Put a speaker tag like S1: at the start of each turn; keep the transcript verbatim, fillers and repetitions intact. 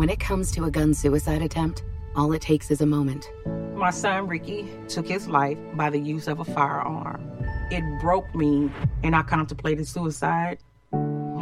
S1: When it comes to a gun suicide attempt, all it takes is a moment.
S2: My son, Ricky, took his life by the use of a firearm. It broke me, and I contemplated suicide.